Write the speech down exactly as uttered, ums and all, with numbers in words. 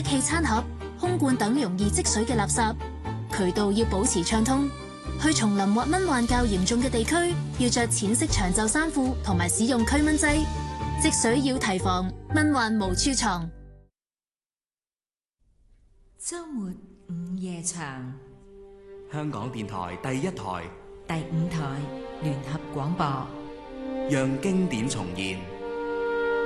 器餐盒、空罐等容易積水嘅垃圾。渠道要保持暢通。去叢林或蚊患較嚴重嘅地區，要着淺色長袖衫褲同埋使用驅蚊劑。積水要提防，蚊患無處藏。 周末午夜場， 香港電台第一台、 第五台聯合廣播， 讓經典重現。